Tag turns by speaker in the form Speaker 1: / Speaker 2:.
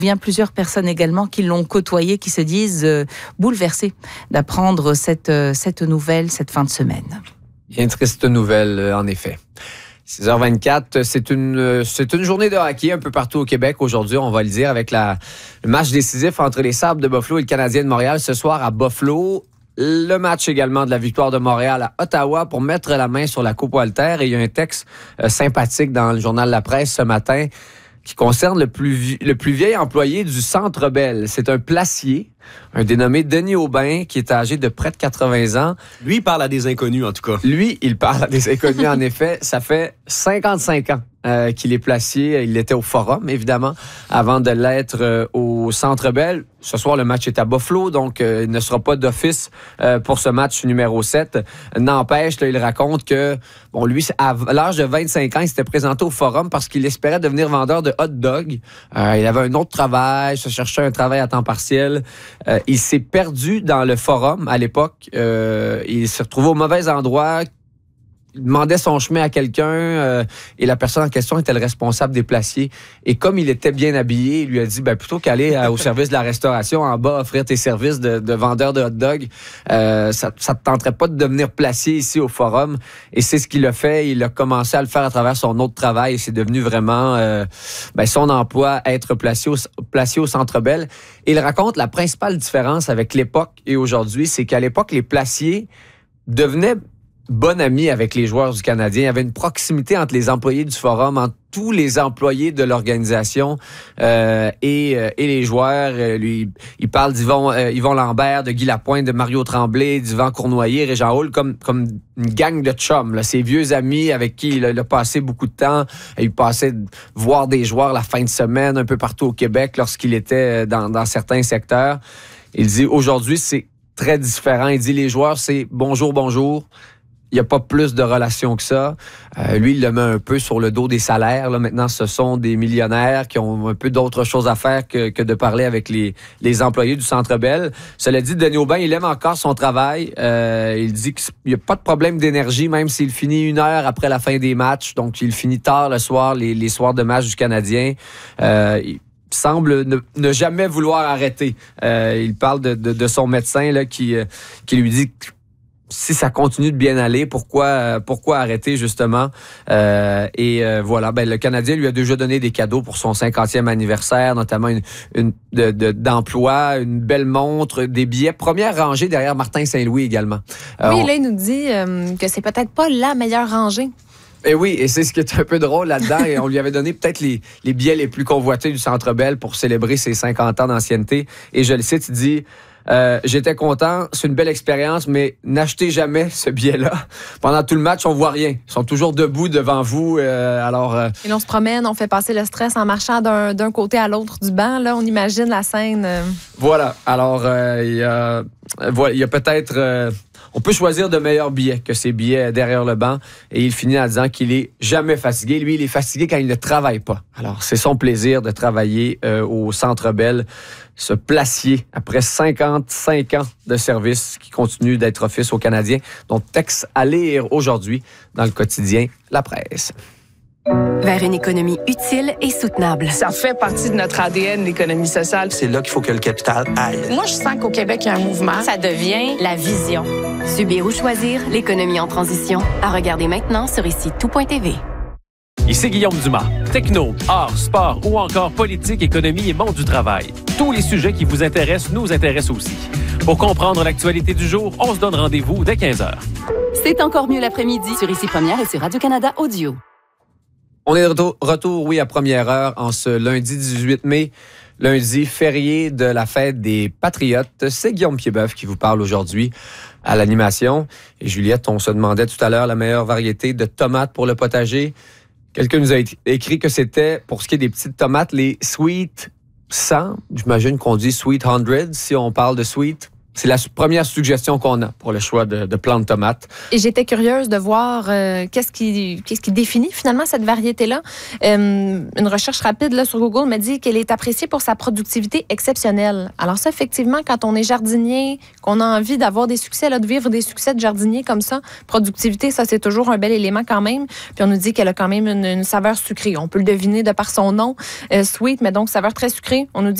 Speaker 1: Bien plusieurs personnes également qui l'ont côtoyé, qui se disent bouleversées d'apprendre cette nouvelle, cette fin de semaine.
Speaker 2: Bien triste nouvelle, en effet. 6h24, c'est une journée de hockey un peu partout au Québec aujourd'hui, on va le dire, avec le match décisif entre les Sabres de Buffalo et le Canadien de Montréal ce soir à Buffalo. Le match également de la victoire de Montréal à Ottawa pour mettre la main sur la Coupe Walter. Et il y a un texte sympathique dans le journal La Presse ce matin qui concerne le plus vieil employé du Centre Bell. C'est un placier, un dénommé Denis Aubin, qui est âgé de près de 80 ans.
Speaker 3: Lui, il parle à des inconnus, en tout cas.
Speaker 2: Lui, il parle à des inconnus, en effet. Ça fait 55 ans qu'il est placier. Il était au Forum, évidemment, avant de l'être au Centre Bell. Ce soir, le match est à Buffalo, donc il ne sera pas d'office pour ce match numéro 7. N'empêche, là, il raconte que, bon, lui, à l'âge de 25 ans, il s'était présenté au Forum parce qu'il espérait devenir vendeur de hot dog. Il avait un autre travail, se cherchait un travail à temps partiel. Il s'est perdu dans le Forum à l'époque. Il s'est retrouvé au mauvais endroit. Il demandait son chemin à quelqu'un et la personne en question était le responsable des placiers. Et comme il était bien habillé, il lui a dit plutôt qu'aller au service de la restauration en bas, offrir tes services de vendeur de hot dog, ça te tenterait pas de devenir placier ici au Forum. Et c'est ce qu'il a fait. Il a commencé à le faire à travers son autre travail et c'est devenu vraiment son emploi, être placier au Centre Bell. Et il raconte la principale différence avec l'époque et aujourd'hui, c'est qu'à l'époque, les placiers devenaient bon ami avec les joueurs du Canadien. Il y avait une proximité entre les employés du Forum, entre tous les employés de l'organisation et les joueurs. Il parle d'Yvon Lambert, de Guy Lapointe, de Mario Tremblay, d'Yvan Cournoyer, Régent Houle, comme une gang de chums. Là. Ses vieux amis avec qui il a passé beaucoup de temps. Il passait voir des joueurs la fin de semaine un peu partout au Québec lorsqu'il était dans certains secteurs. Il dit aujourd'hui, c'est très différent. Il dit les joueurs, c'est bonjour, bonjour. Il n'y a pas plus de relations que ça. Lui, il le met un peu sur le dos des salaires. Là. Maintenant, ce sont des millionnaires qui ont un peu d'autres choses à faire que de parler avec les employés du Centre Bell. Cela dit, Denis Aubin, il aime encore son travail. Il dit qu'il n'y a pas de problème d'énergie, même s'il finit 1 heure après la fin des matchs. Donc, il finit tard le soir, les soirs de match du Canadien. Il semble ne jamais vouloir arrêter. Il parle de son médecin là, qui lui dit si ça continue de bien aller, pourquoi arrêter justement? Voilà, le Canadien lui a déjà donné des cadeaux pour son 50e anniversaire, notamment d'emploi, une belle montre, des billets première rangée derrière Martin Saint-Louis également.
Speaker 4: Oui, là, il nous dit que c'est peut-être pas la meilleure rangée.
Speaker 2: Et oui, et c'est ce qui est un peu drôle là-dedans. Et on lui avait donné peut-être les billets les plus convoités du Centre Bell pour célébrer ses 50 ans d'ancienneté. Et je le cite, il dit... j'étais content, c'est une belle expérience, mais n'achetez jamais ce billet-là. Pendant tout le match, on voit rien. Ils sont toujours debout devant vous. Et
Speaker 4: on se promène, on fait passer le stress en marchant d'un côté à l'autre du banc. Là, on imagine la scène.
Speaker 2: Voilà. Alors, il y a peut-être... on peut choisir de meilleurs billets que ces billets derrière le banc. Et il finit en disant qu'il est jamais fatigué. Lui, il est fatigué quand il ne travaille pas. Alors, c'est son plaisir de travailler au Centre Bell. Ce placier, après 55 ans de service, qui continue d'être office aux Canadiens, dont texte à lire aujourd'hui dans le quotidien La Presse.
Speaker 5: Vers une économie utile et soutenable.
Speaker 6: Ça fait partie de notre ADN, l'économie sociale.
Speaker 7: C'est là qu'il faut que le capital aille.
Speaker 6: Moi, je sens qu'au Québec, il y a un mouvement.
Speaker 5: Ça devient la vision. Subir ou choisir, l'économie en transition. À regarder maintenant sur ici-tout.tv.
Speaker 8: Ici Guillaume Dumas. Techno, art, sport ou encore politique, économie et monde du travail. Tous les sujets qui vous intéressent nous intéressent aussi. Pour comprendre l'actualité du jour, on se donne rendez-vous dès 15h.
Speaker 5: C'est encore mieux l'après-midi sur Ici Première et sur Radio-Canada Audio.
Speaker 2: On est de retour, oui, à première heure en ce lundi 18 mai, lundi férié de la fête des Patriotes. C'est Guillaume Piedboeuf qui vous parle aujourd'hui à l'animation. Et Juliette, on se demandait tout à l'heure la meilleure variété de tomates pour le potager. Quelqu'un nous a écrit que c'était, pour ce qui est des petites tomates, les Sweet 100. J'imagine qu'on dit Sweet 100 si on parle de Sweet. C'est la première suggestion qu'on a pour le choix de plants de tomates.
Speaker 4: Et j'étais curieuse de voir qu'est-ce qui définit finalement cette variété-là. Une recherche rapide là, sur Google m'a dit qu'elle est appréciée pour sa productivité exceptionnelle. Alors ça, effectivement, quand on est jardinier, qu'on a envie d'avoir des succès, là, de vivre des succès de jardinier comme ça, productivité, ça, c'est toujours un bel élément quand même. Puis on nous dit qu'elle a quand même une saveur sucrée. On peut le deviner de par son nom, sweet, mais donc saveur très sucrée. On nous dit